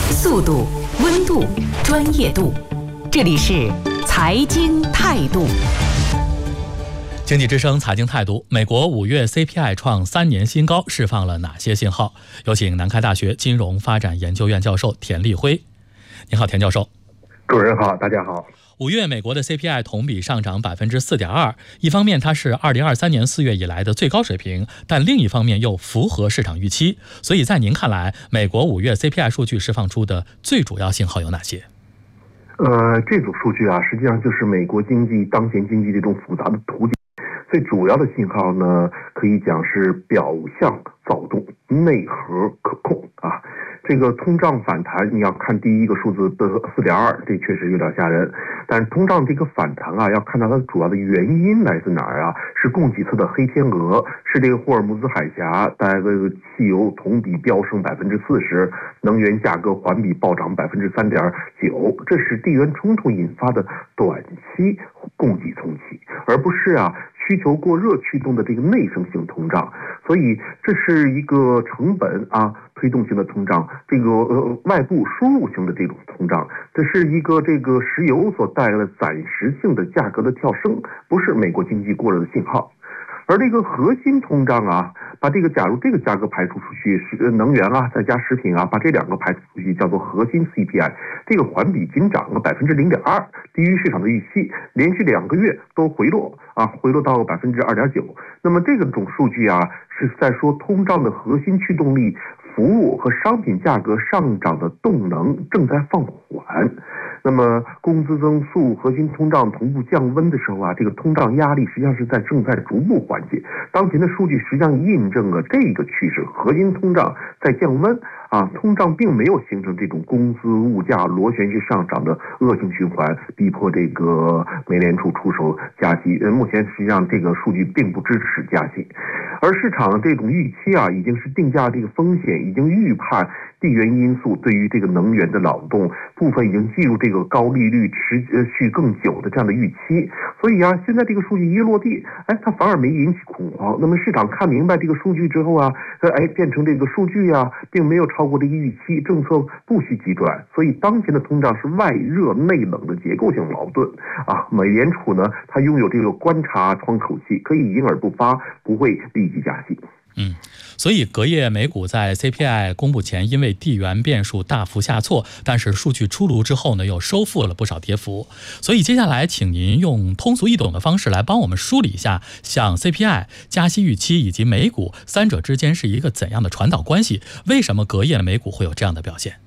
速度、温度、专业度，这里是财经态度。经济之声财经态度，美国5月 CPI 创3年新高，释放了哪些信号？有请南开大学金融发展研究院教授田立辉。您好，田教授。 主持人好，大家好。 5月美国的 CPI 同比上涨 4.2%， 一方面它是2023年4月以来的最高水平，但另一方面又符合市场预期。所以在您看来，美国5月 CPI 数据释放出的最主要信号有哪些？ 这组数据啊，实际上就是美国当前经济这种复杂的图景。最主要的信号呢，可以讲是表象躁动，内核可控啊。这个通胀反弹，你要看第一个数字的4.2，这确实有点吓人。但是通胀这个反弹啊，要看到它主要的原因来自哪儿啊？是供给侧的黑天鹅，是这个霍尔木兹海峡带来的汽油同比飙升40%，能源价格环比暴涨3.9%，这是地缘冲突引发的短期供给重启，而不是需求过热驱动的这个内生性通胀。所以这是一个成本推动性的通胀，这个外部输入型的这种通胀，这是一个这个石油所带来的暂时性的价格的跳升，不是美国经济过热的信号。而这个核心通胀把假如这个价格排除出去，是能源再加食品把这两个排除出去，叫做核心 CPI， 这个环比仅涨了 0.2%， 低于市场的预期，连续2个月都回落到 2.9%。那么这个种数据是在说通胀的核心驱动力，服务和商品价格上涨的动能正在放缓。那么工资增速、核心通胀同步降温的时候这个通胀压力实际上是正在逐步缓解。当前的数据实际上印证了这个趋势，核心通胀在降温通胀并没有形成这种工资物价螺旋式上涨的恶性循环，逼迫这个美联储出手加息。目前实际上这个数据并不支持加息，而市场的这种预期已经是定价这个风险，已经预判地缘因素对于这个能源的扰动，部分已经计入这个高利率持续更久的这样的预期。所以现在这个数据一落地，它反而没引起恐慌。那么市场看明白这个数据之后变成这个数据并没有超过这个预期，政策不需急转。所以当前的通胀是外热内冷的结构性矛盾美联储呢，它拥有这个观察窗口期，可以因而不发，不会立即加息。 所以隔夜美股在 CPI 公布前因为地缘变数大幅下挫，但是数据出炉之后呢，又收复了不少跌幅。所以接下来请您用通俗易懂的方式来帮我们梳理一下，像 CPI、加息预期以及美股三者之间是一个怎样的传导关系？为什么隔夜的美股会有这样的表现？